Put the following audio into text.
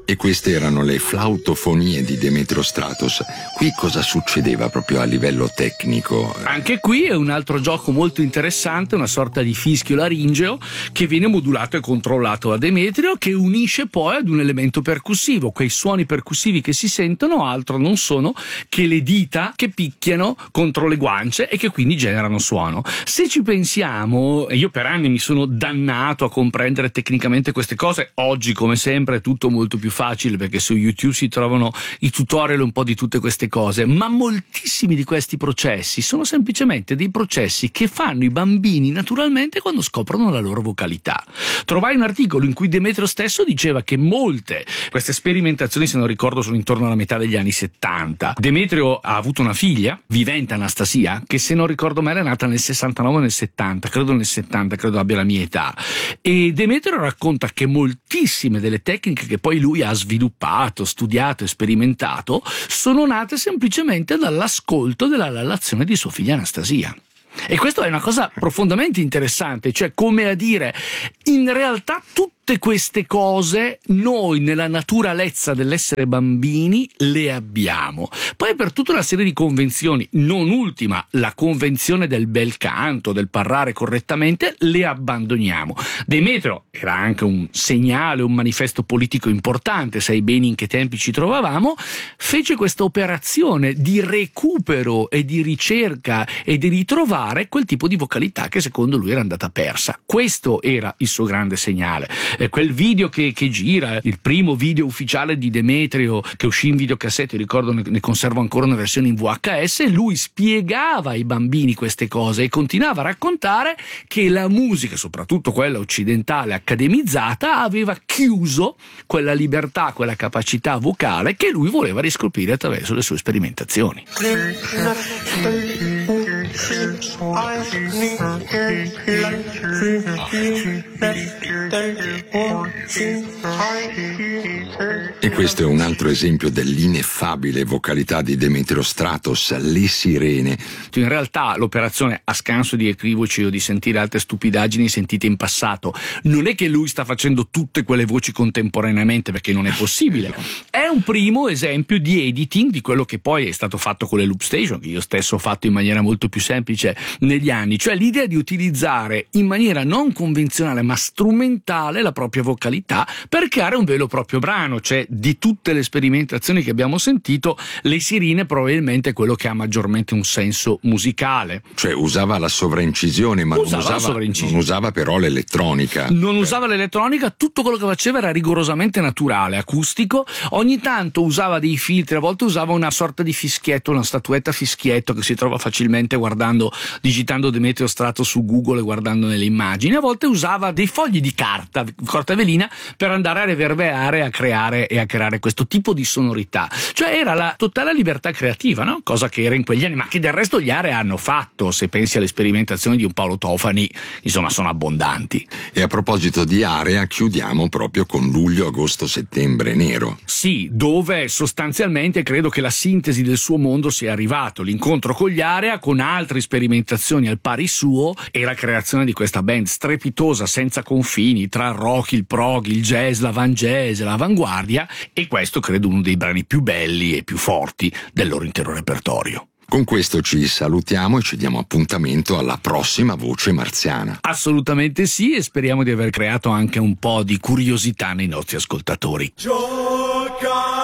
E queste erano le flautofonie di Demetrio Stratos. Qui cosa succedeva proprio a livello tecnico? Anche qui è un altro gioco molto interessante, una sorta di fischio laringeo che viene modulato e controllato da Demetrio, che unisce poi ad un elemento percussivo. Quei suoni percussivi che si sentono altro non sono che le dita che picchiano contro le guance e che quindi generano suono. Se ci pensiamo, io per anni mi sono dannato a comprendere tecnicamente queste cose. Oggi, come sempre, è tutto molto più facile perché su YouTube si trovano i tutorial un po' di tutte queste cose, ma moltissimi di questi processi sono semplicemente dei processi che fanno i bambini naturalmente quando scoprono la loro vocalità. Trovai un articolo in cui Demetrio stesso diceva che molte queste sperimentazioni, se non ricordo, sono intorno alla metà degli anni 70. Demetrio ha avuto una figlia, vivente, Anastasia, che se non ricordo male è nata nel 69 o nel 70, credo nel 70, credo abbia la mia età, e Demetrio racconta che moltissime delle tecniche che poi lui ha sviluppato, studiato e sperimentato sono nate semplicemente dall'ascolto della relazione di sua figlia Anastasia. E questo è una cosa profondamente interessante, cioè come a dire, in realtà tutte queste cose noi nella naturalezza dell'essere bambini le abbiamo. Poi per tutta una serie di convenzioni, non ultima la convenzione del bel canto, del parlare correttamente, le abbandoniamo. Demetrio era anche un segnale, un manifesto politico importante, sai bene in che tempi ci trovavamo, fece questa operazione di recupero e di ricerca e di ritrovare quel tipo di vocalità che secondo lui era andata persa. Questo era il suo grande segnale. Quel video che gira, il primo video ufficiale di Demetrio che uscì in videocassette, ricordo ne conservo ancora una versione in VHS, lui spiegava ai bambini queste cose e continuava a raccontare che la musica, soprattutto quella occidentale accademizzata, aveva chiuso quella libertà, quella capacità vocale che lui voleva riscoprire attraverso le sue sperimentazioni. E questo è un altro esempio dell'ineffabile vocalità di Demetrio Stratos, le sirene. In realtà l'operazione, a scanso di equivoci o di sentire altre stupidaggini sentite in passato, non è che lui sta facendo tutte quelle voci contemporaneamente, perché non è possibile. È un primo esempio di editing di quello che poi è stato fatto con le loop station, che io stesso ho fatto in maniera molto più semplice negli anni, cioè l'idea di utilizzare in maniera non convenzionale ma strumentale la propria vocalità per creare un vero e proprio brano. Cioè, di tutte le sperimentazioni che abbiamo sentito, le sirene probabilmente è quello che ha maggiormente un senso musicale. Cioè usava la sovraincisione, ma non usava però l'elettronica. Non usava l'elettronica, tutto quello che faceva era rigorosamente naturale, acustico. Ogni tanto usava dei filtri, a volte usava una sorta di fischietto, una statuetta fischietto che si trova facilmente digitando Demetrio Stratos su Google e guardando nelle immagini. A volte usava dei fogli di carta velina per andare a reverberare, a creare questo tipo di sonorità. Cioè era la totale libertà creativa, no? Cosa che era in quegli anni, ma che del resto gli Area hanno fatto. Se pensi alle sperimentazioni di un Paolo Tofani, insomma, sono abbondanti. E a proposito di Area, chiudiamo proprio con luglio, agosto, settembre nero. Sì, dove sostanzialmente credo che la sintesi del suo mondo sia arrivato, l'incontro con gli Area, con altre sperimentazioni al pari suo, e la creazione di questa band strepitosa, senza confini, tra il rock, il prog, il jazz, l'avant-jazz, l'avanguardia, e questo credo uno dei brani più belli e più forti del loro intero repertorio. Con questo ci salutiamo e ci diamo appuntamento alla prossima Voce Marziana. Assolutamente sì, e speriamo di aver creato anche un po' di curiosità nei nostri ascoltatori. Gioca!